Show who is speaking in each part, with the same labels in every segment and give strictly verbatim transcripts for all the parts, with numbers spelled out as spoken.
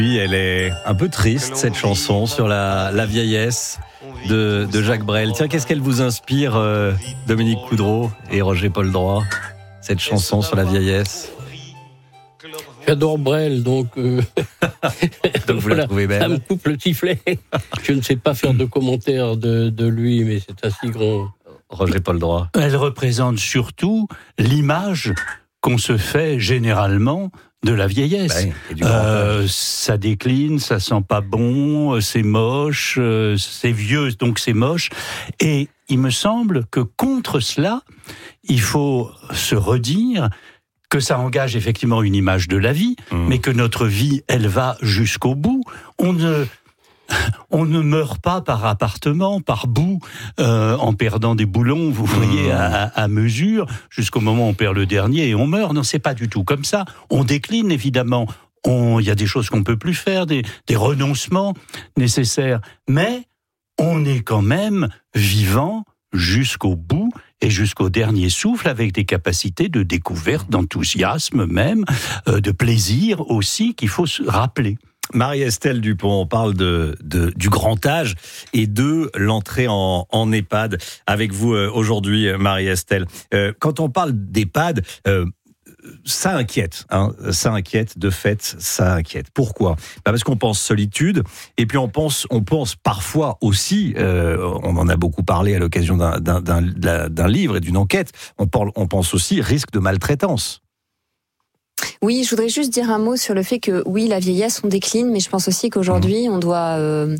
Speaker 1: Oui, elle est un peu triste, cette chanson sur la, la vieillesse de, de Jacques Brel. Tiens, qu'est-ce qu'elle vous inspire, euh, Dominique Coudreau et Roger Paul Droit, cette chanson sur la vieillesse?
Speaker 2: J'adore Brel, donc, euh...
Speaker 1: donc vous
Speaker 2: voilà,
Speaker 1: la trouvez belle.
Speaker 2: Ça me coupe le sifflet. Je ne sais pas faire de commentaires de, de lui, mais c'est un si grand...
Speaker 1: Roger Paul Droit.
Speaker 3: Elle représente surtout l'image qu'on se fait généralement de la vieillesse.
Speaker 1: Ouais, et du
Speaker 3: euh, ça décline, ça sent pas bon, c'est moche, euh, c'est vieux, donc c'est moche. Et il me semble que contre cela, il faut se redire que ça engage effectivement une image de la vie, mmh. mais que notre vie, elle va jusqu'au bout. On ne... On ne meurt pas par appartement, par bout, euh, en perdant des boulons, vous voyez, à, à mesure, jusqu'au moment où on perd le dernier et on meurt. Non, c'est pas du tout comme ça. On décline, évidemment. Il y a des choses qu'on peut plus faire, des, des renoncements nécessaires. Mais on est quand même vivant jusqu'au bout et jusqu'au dernier souffle, avec des capacités de découverte, d'enthousiasme même, euh, de plaisir aussi, qu'il faut se rappeler.
Speaker 1: Marie-Estelle Dupont, on parle de, de, du grand âge et de l'entrée en, en EHPAD. Avec vous euh, aujourd'hui, Marie-Estelle. Euh, quand on parle d'EHPAD, euh, ça inquiète, hein, ça inquiète, de fait, ça inquiète. Pourquoi ? Bah parce qu'on pense solitude, et puis on pense, on pense parfois aussi, euh, on en a beaucoup parlé à l'occasion d'un, d'un, d'un, d'un livre et d'une enquête, on, parle, on pense aussi risque de maltraitance.
Speaker 4: Oui, je voudrais juste dire un mot sur le fait que, oui, la vieillesse, on décline, mais je pense aussi qu'aujourd'hui, on doit euh,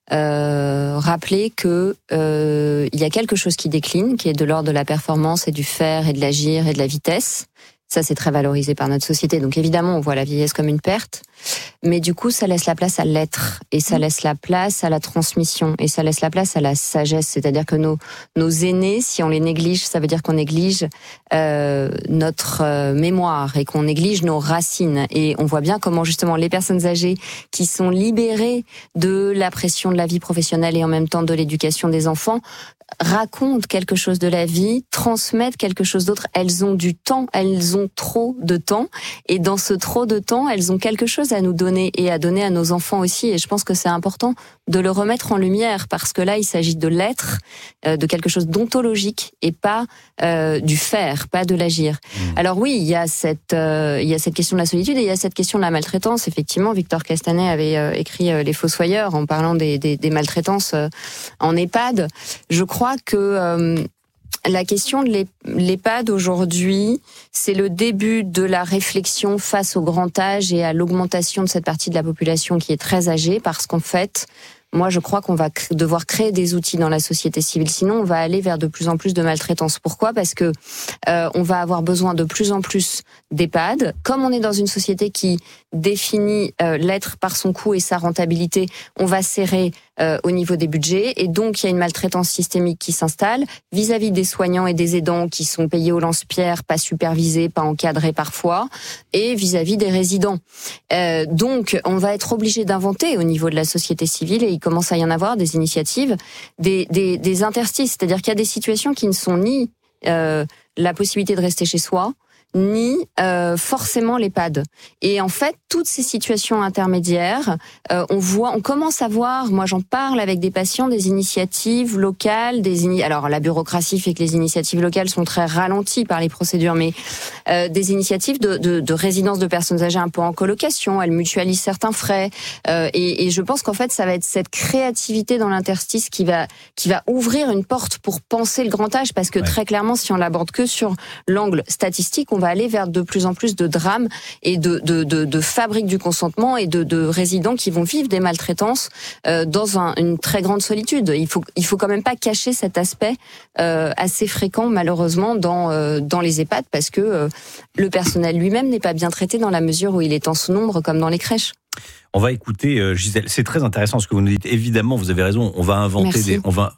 Speaker 4: euh, rappeler que euh, il y a quelque chose qui décline, qui est de l'ordre de la performance et du faire et de l'agir et de la vitesse. Ça, c'est très valorisé par notre société. Donc évidemment, on voit la vieillesse comme une perte. Mais du coup, ça laisse la place à l'être. Et ça laisse la place à la transmission. Et ça laisse la place à la sagesse. C'est-à-dire que nos, nos aînés, si on les néglige, ça veut dire qu'on néglige euh, notre euh, mémoire et qu'on néglige nos racines. Et on voit bien comment, justement, les personnes âgées qui sont libérées de la pression de la vie professionnelle et en même temps de l'éducation des enfants racontent quelque chose de la vie, transmettent quelque chose d'autre. Elles ont du temps, elles ont trop de temps. Et dans ce trop de temps, elles ont quelque chose à nous donner et à donner à nos enfants aussi. Et je pense que c'est important de le remettre en lumière parce que là, il s'agit de l'être, euh, de quelque chose d'ontologique et pas euh, du faire, pas de l'agir. Mmh. Alors oui, il y a cette, euh, il y a cette question de la solitude et il y a cette question de la maltraitance. Effectivement, Victor Castanet avait euh, écrit euh, Les Fossoyeurs en parlant des, des, des maltraitances euh, en EHPAD. Je crois que euh, la question de l'EHPAD aujourd'hui, c'est le début de la réflexion face au grand âge et à l'augmentation de cette partie de la population qui est très âgée, parce qu'en fait, moi je crois qu'on va devoir créer des outils dans la société civile, sinon on va aller vers de plus en plus de maltraitance. Pourquoi ? Parce que euh, on va avoir besoin de plus en plus d'EHPAD. Comme on est dans une société qui définit euh, l'être par son coût et sa rentabilité, on va serrer euh, au niveau des budgets et donc il y a une maltraitance systémique qui s'installe vis-à-vis des soignants et des aidants qui sont payés au lance-pierre, pas supervisés, pas encadrés parfois, et vis-à-vis des résidents. Euh, donc on va être obligé d'inventer au niveau de la société civile, et il commence à y en avoir des initiatives, des, des, des interstices, c'est-à-dire qu'il y a des situations qui ne sont ni euh, la possibilité de rester chez soi, ni euh, forcément l'EHPAD. Et en fait, toutes ces situations intermédiaires, euh, on voit, on commence à voir, moi j'en parle avec des patients, des initiatives locales, des ini- alors la bureaucratie fait que les initiatives locales sont très ralenties par les procédures, mais euh, des initiatives de, de, de résidence de personnes âgées un peu en colocation, elles mutualisent certains frais, euh, et, et je pense qu'en fait ça va être cette créativité dans l'interstice qui va qui va ouvrir une porte pour penser le grand âge, parce que ouais. très clairement, si on l'aborde que sur l'angle statistique, on va aller vers de plus en plus de drames et de, de, de, de fabriques du consentement et de, de résidents qui vont vivre des maltraitances euh, dans un, une très grande solitude. Il faut, il faut quand même pas cacher cet aspect euh, assez fréquent, malheureusement, dans, euh, dans les EHPAD, parce que euh, le personnel lui-même n'est pas bien traité dans la mesure où il est en sous-nombre, comme dans les crèches.
Speaker 1: On va écouter euh, Gisèle. C'est très intéressant ce que vous nous dites. Évidemment, vous avez raison. On va inventer
Speaker 4: Merci.
Speaker 1: des, on va,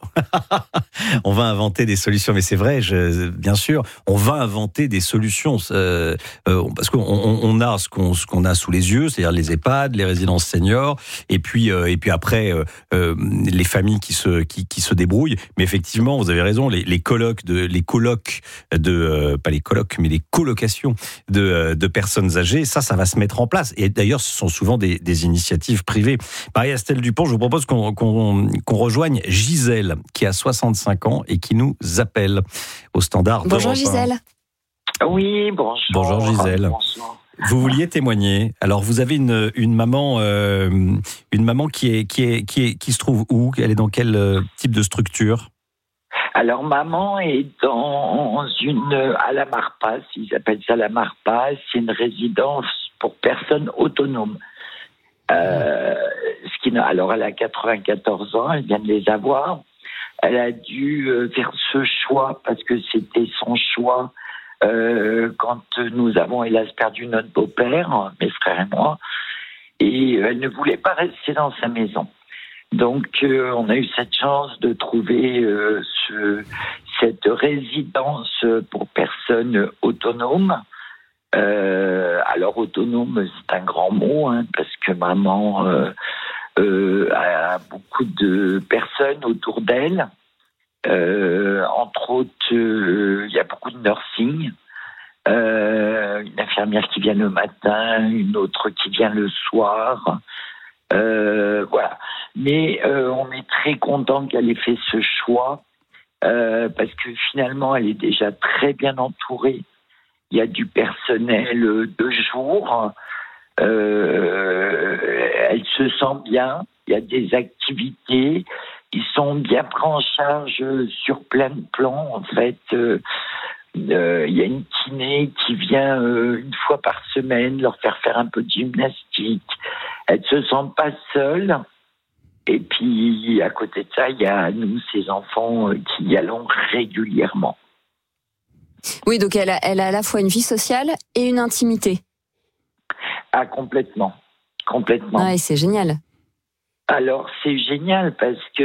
Speaker 1: on va inventer des solutions. Mais c'est vrai, je, bien sûr, on va inventer des solutions euh, euh, parce qu'on on, on a ce qu'on, ce qu'on a sous les yeux, c'est-à-dire les EHPAD, les résidences seniors, et puis euh, et puis après euh, euh, les familles qui se qui, qui se débrouillent. Mais effectivement, vous avez raison. Les, les colocs de les colocs de euh, pas les colocs, mais les colocations de de personnes âgées, ça, ça va se mettre en place. Et d'ailleurs, ce sont souvent des, des initiatives privées. Marie-Estelle Dupont, je vous propose qu'on, qu'on, qu'on rejoigne Gisèle, qui a soixante-cinq ans et qui nous appelle au standard.
Speaker 4: Bonjour
Speaker 1: d'Europe un.
Speaker 4: Gisèle.
Speaker 5: Oui, bonjour.
Speaker 1: Bonjour Gisèle.
Speaker 5: Bonjour.
Speaker 1: Vous vouliez témoigner. Alors vous avez une, une maman, euh, une maman qui est, qui est, qui est, qui se trouve où? Elle est dans quel euh, type de structure?
Speaker 5: Alors, maman est dans une, à la Marpas, ils appellent ça la Marpas, c'est une résidence pour personnes autonomes. Euh, ce qui, alors, elle a quatre-vingt-quatorze ans, elle vient de les avoir. Elle a dû faire ce choix parce que c'était son choix euh, quand nous avons, hélas, perdu notre beau-père, mes frères et moi, et elle ne voulait pas rester dans sa maison. Donc, euh, on a eu cette chance de trouver euh, ce, cette résidence pour personnes autonomes. Euh, alors, autonome, c'est un grand mot, hein, parce que maman euh, euh, a beaucoup de personnes autour d'elle. Euh, entre autres, il euh, y a beaucoup de nursing. Euh, une infirmière qui vient le matin, une autre qui vient le soir. Euh, voilà. Mais euh, on est très content qu'elle ait fait ce choix euh, parce que finalement, elle est déjà très bien entourée. Il y a du personnel de jour. Euh, elle se sent bien. Il y a des activités. Ils sont bien pris en charge sur plein de plans. En fait, euh, euh, il y a une kiné qui vient euh, une fois par semaine leur faire faire un peu de gymnastique. Elle ne se sent pas seule. Et puis, à côté de ça, il y a nous, ses enfants, qui y allons régulièrement.
Speaker 4: Oui, donc elle a, elle a à la fois une vie sociale et une intimité.
Speaker 5: Ah, complètement. Complètement.
Speaker 4: Ah, et c'est génial.
Speaker 5: Alors, c'est génial parce que,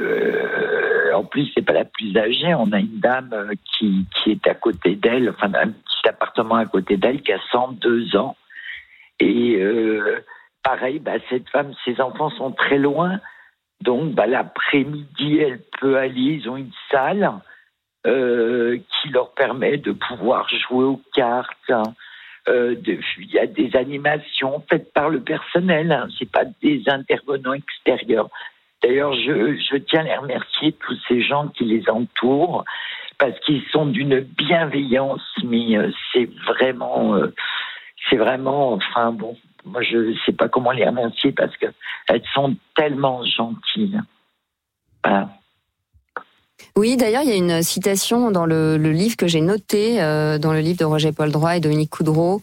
Speaker 5: euh, en plus, c'est pas la plus âgée. On a une dame qui, qui est à côté d'elle, enfin, un petit appartement à côté d'elle, qui a cent deux ans. Et euh, pareil, bah, cette femme, ses enfants sont très loin. Donc, bah, l'après-midi, elle peut aller. Ils ont une salle euh, qui leur permet de pouvoir jouer aux cartes. Hein. Euh, de, il y a des animations faites par le personnel. Hein. C'est pas des intervenants extérieurs. D'ailleurs, je, je tiens à les remercier, tous ces gens qui les entourent, parce qu'ils sont d'une bienveillance, mais euh, c'est vraiment... Euh, c'est vraiment... Enfin, bon... Moi, je ne sais pas comment les remercier parce qu'elles sont tellement gentilles. Voilà.
Speaker 4: Oui, d'ailleurs, il y a une citation dans le, le livre que j'ai noté, euh, dans le livre de Roger Paul Droit et Dominique Coudreau,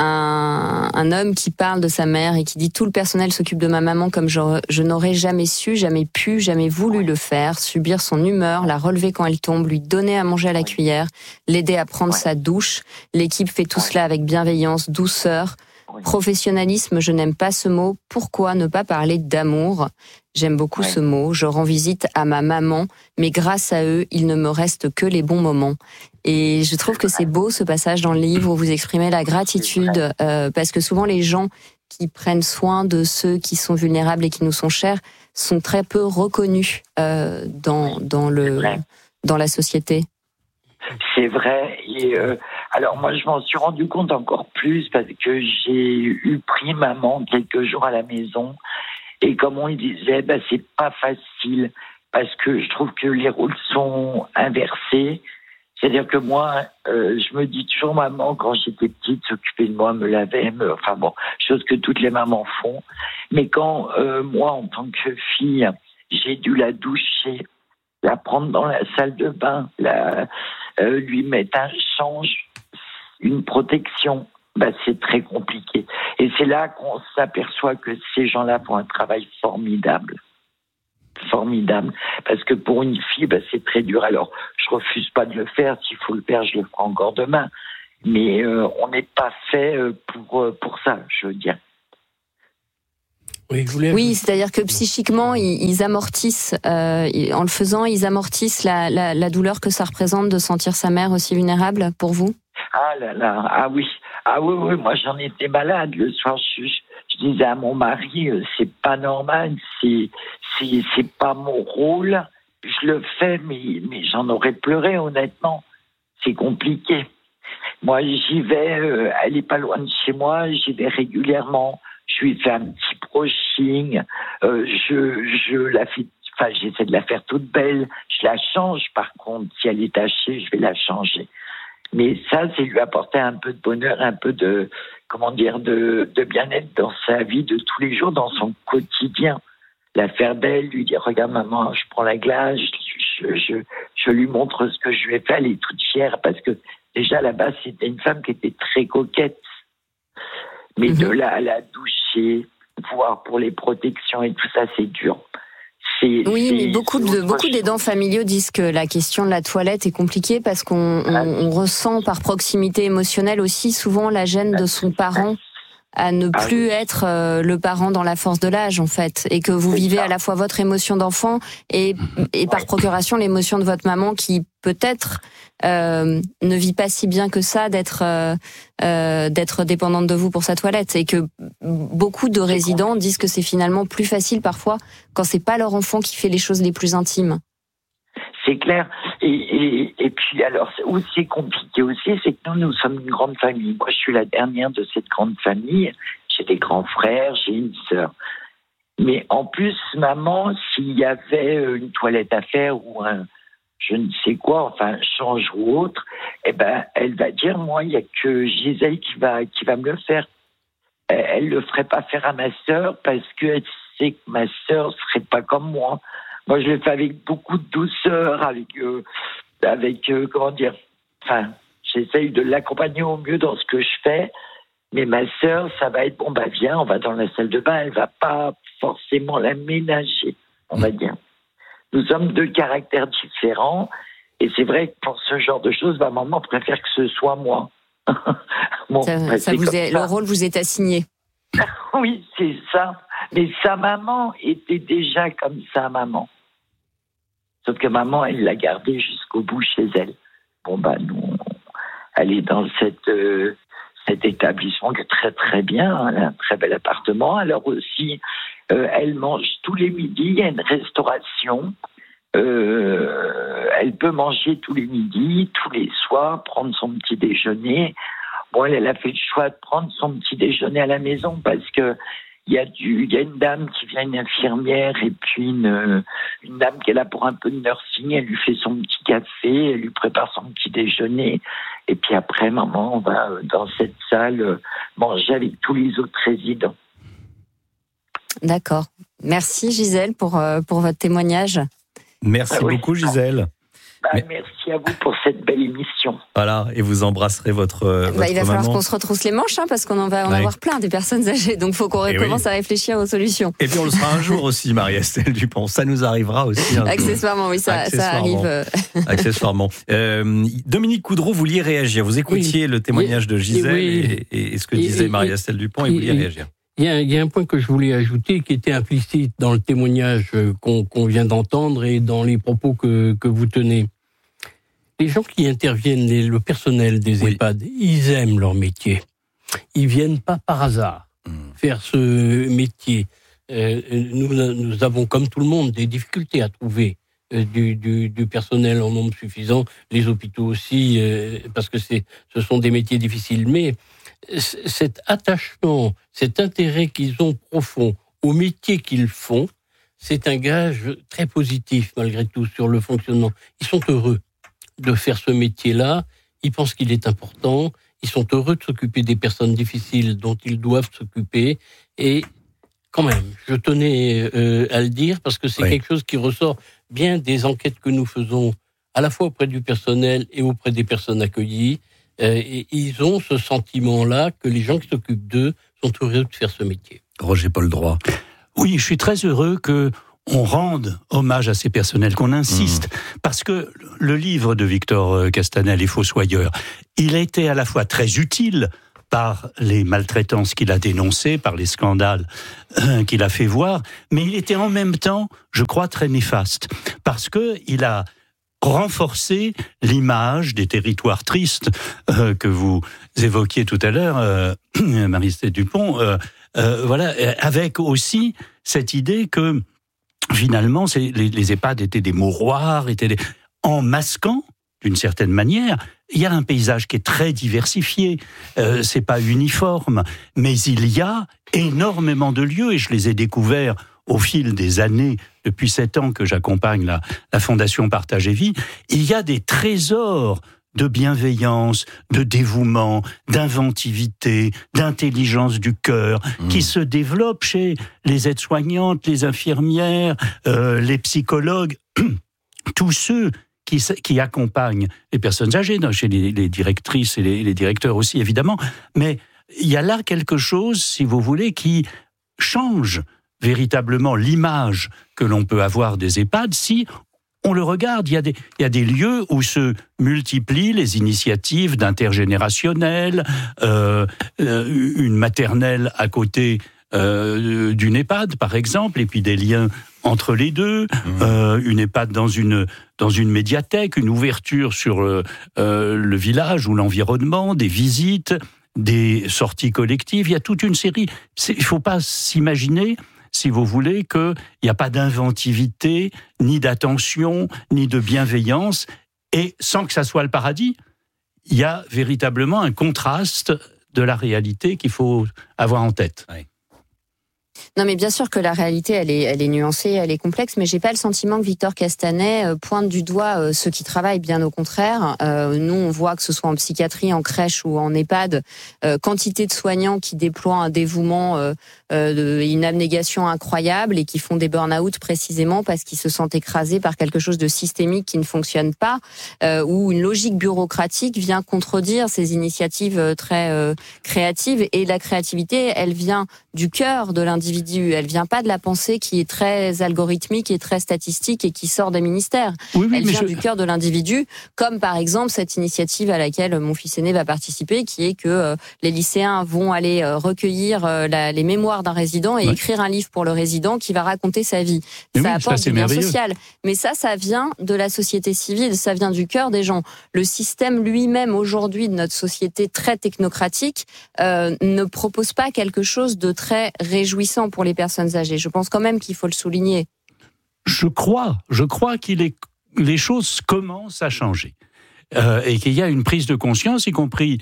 Speaker 4: un, un homme qui parle de sa mère et qui dit « Tout le personnel s'occupe de ma maman comme je, je n'aurais jamais su, jamais pu, jamais voulu le faire, subir son humeur, la relever quand elle tombe, lui donner à manger à la oui. cuillère, l'aider à prendre oui. sa douche. L'équipe fait tout oui. cela avec bienveillance, douceur. » Professionnalisme, je n'aime pas ce mot. Pourquoi ne pas parler d'amour ? J'aime beaucoup ouais. ce mot. Je rends visite à ma maman, mais grâce à eux, il ne me reste que les bons moments. Et je trouve que c'est beau ce passage dans le livre où vous exprimez la gratitude, euh, parce que souvent les gens qui prennent soin de ceux qui sont vulnérables et qui nous sont chers sont très peu reconnus euh, dans dans le dans la société.
Speaker 5: C'est vrai. Et euh, alors moi, je m'en suis rendu compte encore plus parce que j'ai eu pris maman quelques jours à la maison. Et comme on le disait, bah, c'est pas facile parce que je trouve que les rôles sont inversés. C'est-à-dire que moi, euh, je me dis toujours, maman, quand j'étais petite, s'occupait de moi, me lavait, me... enfin bon, chose que toutes les mamans font. Mais quand euh, moi, en tant que fille, j'ai dû la doucher, la prendre dans la salle de bain, la, euh, lui mettre un change, une protection, bah, c'est très compliqué. Et c'est là qu'on s'aperçoit que ces gens-là font un travail formidable. Formidable. Parce que pour une fille, bah, c'est très dur. Alors, je refuse pas de le faire. S'il faut le faire, je le ferai encore demain. Mais euh, on n'est pas fait pour, pour ça, je veux dire.
Speaker 4: Oui, oui, c'est-à-dire que psychiquement, ils, ils amortissent, euh, en le faisant, ils amortissent la, la, la douleur que ça représente de sentir sa mère aussi vulnérable pour vous.
Speaker 5: Ah là là, ah oui, ah oui, oui, moi j'en étais malade le soir. Je, je disais à mon mari, c'est pas normal, c'est, c'est, c'est pas mon rôle. Je le fais, mais, mais j'en aurais pleuré honnêtement. C'est compliqué. Moi, j'y vais, euh, elle est pas loin de chez moi, j'y vais régulièrement. Je lui fais un petit brushing, euh, je, je la fais, enfin, j'essaie de la faire toute belle. Je la change, par contre. Si elle est tachée, je vais la changer. Mais ça, c'est lui apporter un peu de bonheur, un peu de, comment dire, de, de bien-être dans sa vie de tous les jours, dans son quotidien. La faire belle, lui dire, regarde maman, je prends la glace, je, je, je lui montre ce que je lui ai fait, elle est toute fière, parce que déjà là-bas, c'était une femme qui était très coquette. Mais mmh. de là à la doucher, voire pour les protections et tout ça, c'est dur. C'est,
Speaker 4: oui,
Speaker 5: c'est,
Speaker 4: mais beaucoup de beaucoup d'aidants familiaux disent que la question de la toilette est compliquée parce qu'on on, on ressent par proximité émotionnelle aussi souvent la gêne de son parent à ne plus être euh, le parent dans la force de l'âge, en fait, et que vous vivez à la fois votre émotion d'enfant et, et par procuration l'émotion de votre maman qui peut-être euh, ne vit pas si bien que ça d'être euh, euh, d'être dépendante de vous pour sa toilette, et que beaucoup de résidents disent que c'est finalement plus facile parfois quand c'est pas leur enfant qui fait les choses les plus intimes.
Speaker 5: C'est clair. Et, et, et puis, alors, où c'est compliqué aussi, c'est que nous, nous sommes une grande famille. Moi, je suis la dernière de cette grande famille. J'ai des grands frères, j'ai une sœur. Mais en plus, maman, s'il y avait une toilette à faire ou un, je ne sais quoi, enfin, un change ou autre, eh ben, elle va dire, moi, il n'y a que Gisèle qui va, qui va me le faire. Elle ne le ferait pas faire à ma sœur parce qu'elle sait que ma sœur ne serait pas comme moi. Moi, je le fais avec beaucoup de douceur, avec, euh, avec euh, comment dire, enfin, j'essaye de l'accompagner au mieux dans ce que je fais, mais ma sœur, ça va être, bon, bah, viens, on va dans la salle de bain, elle va pas forcément la ménager, on va dire. Nous sommes deux caractères différents, et c'est vrai que pour ce genre de choses, ma maman préfère que ce soit moi. bon,
Speaker 4: ça,
Speaker 5: bah,
Speaker 4: ça vous est, ça. Le rôle vous est assigné.
Speaker 5: Oui, c'est ça. Mais sa maman était déjà comme ça, maman. Sauf que maman, elle l'a gardée jusqu'au bout chez elle. Bon, bah, nous, elle est dans cette, euh, cet établissement qui est très, très bien. Elle a un très bel appartement. Alors aussi, euh, elle mange tous les midis. Il y a une restauration. Euh, elle peut manger tous les midis, tous les soirs, prendre son petit déjeuner. Bon, elle, elle a fait le choix de prendre son petit déjeuner à la maison parce que il y a du, il y a une dame qui vient, une infirmière, et puis une, une dame qui est là pour un peu de nursing. Elle lui fait son petit café, elle lui prépare son petit déjeuner. Et puis après, maman, on va dans cette salle manger avec tous les autres résidents.
Speaker 4: D'accord. Merci Gisèle pour, pour votre témoignage.
Speaker 1: Merci ah oui. beaucoup Gisèle.
Speaker 5: Bah, Mais... Merci à vous pour cette belle émission.
Speaker 1: Voilà, et vous embrasserez votre, euh,
Speaker 4: bah,
Speaker 1: votre
Speaker 4: il va falloir
Speaker 1: maman.
Speaker 4: qu'on se retrousse les manches, hein, parce qu'on en va en
Speaker 1: ouais.
Speaker 4: avoir plein des personnes âgées. Donc il faut qu'on et commence oui. à réfléchir aux solutions.
Speaker 1: Et puis on le sera un jour aussi, Marie-Estelle Dupont. Ça nous arrivera aussi. Un
Speaker 4: Accessoirement, oui, ça,
Speaker 1: Accessoirement.
Speaker 4: ça arrive.
Speaker 1: Accessoirement. Euh, Dominique Coudreau, vous vouliez réagir. Vous écoutiez oui. le témoignage de Gisèle oui. et, et ce que disait Marie-Estelle Dupont et vous vouliez réagir.
Speaker 2: Il y, a, il y a un point que je voulais ajouter qui était implicite dans le témoignage qu'on, qu'on vient d'entendre et dans les propos que, que vous tenez. Les gens qui interviennent, les, le personnel des oui. EHPAD, ils aiment leur métier. Ils viennent pas par hasard mmh. faire ce métier. Euh, nous, nous avons, comme tout le monde, des difficultés à trouver euh, du, du, du personnel en nombre suffisant. Les hôpitaux aussi, euh, parce que c'est, ce sont des métiers difficiles. Mais cet attachement, cet intérêt qu'ils ont profond au métier qu'ils font, c'est un gage très positif, malgré tout, sur le fonctionnement. Ils sont heureux de faire ce métier-là, ils pensent qu'il est important, ils sont heureux de s'occuper des personnes difficiles dont ils doivent s'occuper, et quand même, je tenais euh, à le dire, parce que c'est oui. quelque chose qui ressort bien des enquêtes que nous faisons, à la fois auprès du personnel et auprès des personnes accueillies, euh, et ils ont ce sentiment-là que les gens qui s'occupent d'eux sont heureux de faire ce métier.
Speaker 1: Roger Paul Droit.
Speaker 3: Oui, je suis très heureux que on rende hommage à ces personnels, qu'on insiste, mmh. parce que le livre de Victor Castanel, Les Fossoyeurs, il a été à la fois très utile par les maltraitances qu'il a dénoncées, par les scandales euh, qu'il a fait voir, mais il était en même temps, je crois, très néfaste, parce que il a renforcé l'image des territoires tristes euh, que vous évoquiez tout à l'heure, euh, Marie-Estelle Dupont, euh, euh, voilà, avec aussi cette idée que finalement, c'est, les, les EHPAD étaient des mouroirs, étaient des... en masquant, d'une certaine manière. Il y a un paysage qui est très diversifié, euh, c'est pas uniforme, mais il y a énormément de lieux, et je les ai découverts au fil des années, depuis sept ans que j'accompagne la, la Fondation Partage et Vie. Il y a des trésors de bienveillance, de dévouement, d'inventivité, d'intelligence du cœur, mmh. qui se développent chez les aides-soignantes, les infirmières, euh, les psychologues, tous ceux qui, qui accompagnent les personnes âgées, chez les, les directrices et les, les directeurs aussi, évidemment. Mais il y a là quelque chose, si vous voulez, qui change véritablement l'image que l'on peut avoir des EHPAD si on le regarde. Il y a des, il y a des lieux où se multiplient les initiatives d'intergénérationnel, euh, une maternelle à côté euh, d'une EHPAD, par exemple, et puis des liens entre les deux, mmh. euh, une EHPAD dans une, dans une médiathèque, une ouverture sur euh, euh, le village ou l'environnement, des visites, des sorties collectives. Il y a toute une série. Il ne faut pas s'imaginer, si vous voulez, qu'il n'y a pas d'inventivité, ni d'attention, ni de bienveillance, et sans que ça soit le paradis, il y a véritablement un contraste de la réalité qu'il faut avoir en tête.
Speaker 1: Oui.
Speaker 4: Non, mais bien sûr que la réalité, elle est, elle est nuancée, elle est complexe, mais j'ai pas le sentiment que Victor Castanet pointe du doigt ceux qui travaillent, bien au contraire. Euh, nous, on voit que ce soit en psychiatrie, en crèche ou en EHPAD, euh, quantité de soignants qui déploient un dévouement, euh, euh, une abnégation incroyable et qui font des burn-out précisément parce qu'ils se sentent écrasés par quelque chose de systémique qui ne fonctionne pas, euh, où une logique bureaucratique vient contredire ces initiatives très euh, créatives. Et la créativité, elle vient du cœur de l'individu. Elle vient pas de la pensée qui est très algorithmique et très statistique et qui sort des ministères. Oui, oui, elle vient je... du cœur de l'individu, comme par exemple cette initiative à laquelle mon fils aîné va participer, qui est que euh, les lycéens vont aller euh, recueillir euh, la, les mémoires d'un résident et ouais. écrire un livre pour le résident qui va raconter sa vie.
Speaker 3: Mais
Speaker 4: ça
Speaker 3: oui,
Speaker 4: apporte
Speaker 3: ça,
Speaker 4: du lien social. Mais ça, ça vient de la société civile, ça vient du cœur des gens. Le système lui-même aujourd'hui de notre société très technocratique euh, ne propose pas quelque chose de très réjouissant pour les personnes âgées. Je pense quand même qu'il faut le souligner.
Speaker 3: Je crois, je crois qu'il est, les choses commencent à changer. Euh, et qu'il y a une prise de conscience, y compris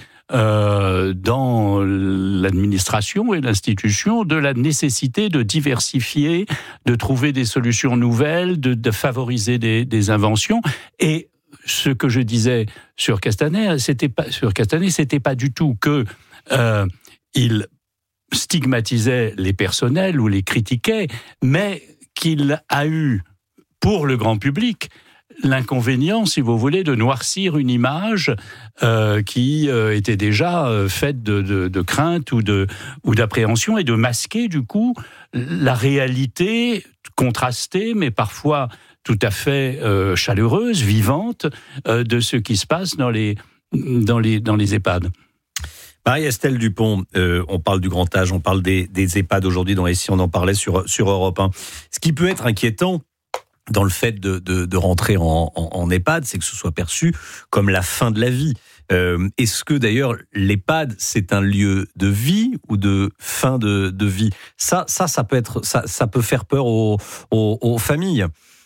Speaker 3: euh, dans l'administration et l'institution, de la nécessité de diversifier, de trouver des solutions nouvelles, de, de favoriser des, des inventions. Et ce que je disais sur Castanet, c'était pas, sur Castanet, c'était pas du tout que euh, il stigmatisait les personnels ou les critiquait, mais qu'il a eu, pour le grand public, l'inconvénient, si vous voulez, de noircir une image euh, qui euh, était déjà euh, faite de, de, de crainte ou, de, ou d'appréhension, et de masquer, du coup, la réalité contrastée, mais parfois tout à fait euh, chaleureuse, vivante, euh, de ce qui se passe dans les, dans les, dans les EHPAD.
Speaker 1: Marie-Estelle Dupont, euh, on parle du grand âge, on parle des, des EHPAD aujourd'hui, dans ici on en parlait sur, sur Europe un. Ce qui peut être inquiétant dans le fait de, de, de rentrer en, en, en EHPAD, c'est que ce soit perçu comme la fin de la vie. Euh, est-ce que d'ailleurs l'EHPAD, c'est un lieu de vie ou de fin de, de vie ? Ça, ça, ça peut être, ça, ça peut faire peur aux, aux, aux familles.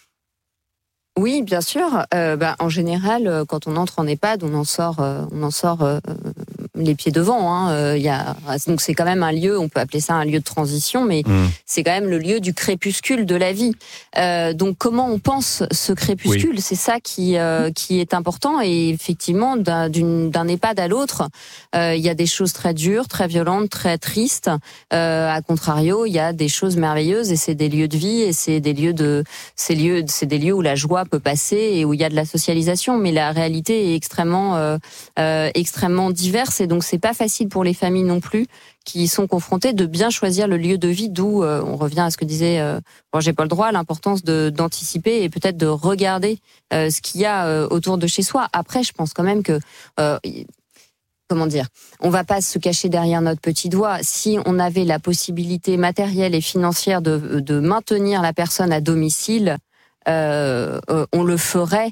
Speaker 4: Oui, bien sûr. Euh, bah, en général, quand on entre en EHPAD, on en sort, euh, on en sort euh, les pieds devant. Hein. Euh, y a, donc c'est quand même un lieu, on peut appeler ça un lieu de transition, mais mmh. c'est quand même le lieu du crépuscule de la vie. Euh, donc comment on pense ce crépuscule, oui. c'est ça qui euh, qui est important. Et effectivement, d'un, d'une, d'un EHPAD à l'autre, il euh, y a des choses très dures, très violentes, très tristes. Euh, à contrario, il y a des choses merveilleuses et c'est des lieux de vie et c'est des lieux de, c'est lieux, c'est des lieux où la joie peut passer et où il y a de la socialisation, mais la réalité est extrêmement euh, euh, extrêmement diverse et donc c'est pas facile pour les familles non plus qui sont confrontées de bien choisir le lieu de vie, d'où euh, on revient à ce que disait euh, Roger-Paul Droit, l'importance de d'anticiper et peut-être de regarder euh, ce qu'il y a euh, autour de chez soi. Après, je pense quand même que euh, comment dire, on va pas se cacher derrière notre petit doigt. Si on avait la possibilité matérielle et financière de de maintenir la personne à domicile, Euh, euh, on le ferait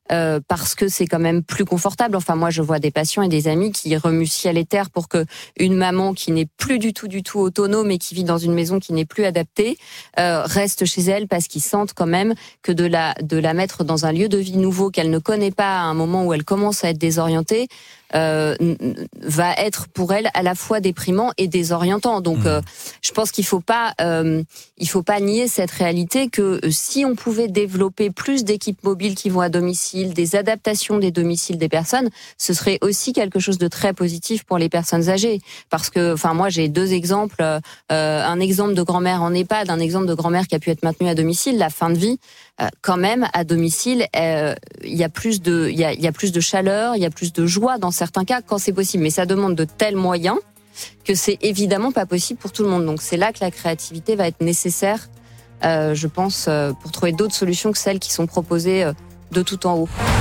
Speaker 4: euh, parce que c'est quand même plus confortable. Enfin, moi, je vois des patients et des amis qui remuent ciel et terre pour que une maman qui n'est plus du tout, du tout autonome et qui vit dans une maison qui n'est plus adaptée euh, reste chez elle parce qu'ils sentent quand même que de la de la mettre dans un lieu de vie nouveau qu'elle ne connaît pas à un moment où elle commence à être désorientée. Euh, va être pour elle à la fois déprimant et désorientant. Donc, mmh. euh, je pense qu'il faut pas, euh, il faut pas nier cette réalité que euh, si on pouvait développer plus d'équipes mobiles qui vont à domicile, des adaptations des domiciles des personnes, ce serait aussi quelque chose de très positif pour les personnes âgées. Parce que, enfin, moi, j'ai deux exemples. Euh, un exemple de grand-mère en EHPAD, un exemple de grand-mère qui a pu être maintenue à domicile. La fin de vie, euh, quand même, à domicile, il euh, y a plus de, il y a, il y a plus de chaleur, il y a plus de joie dans certains cas quand c'est possible, mais ça demande de tels moyens que c'est évidemment pas possible pour tout le monde. Donc c'est là que la créativité va être nécessaire, euh, je pense, euh, pour trouver d'autres solutions que celles qui sont proposées euh, de tout en haut.